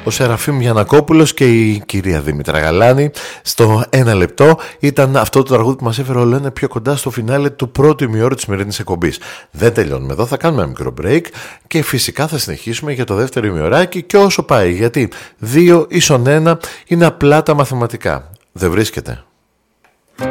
ο Σεραφείμ Γιαννακόπουλος και η κυρία Δήμητρα Γαλάνη στο 1 λεπτό. Ήταν αυτό το τραγούδι που μας έφερε όλο ένα πιο κοντά στο φινάλε του πρώτου ημιώρου της σημερινής εκπομπής. Δεν τελειώνουμε εδώ, θα κάνουμε ένα μικρό break και φυσικά θα συνεχίσουμε για το δεύτερο ημιωράκι και όσο πάει, γιατί 2 ίσον 1 είναι απλά τα μαθηματικά. Δεν βρίσκεται?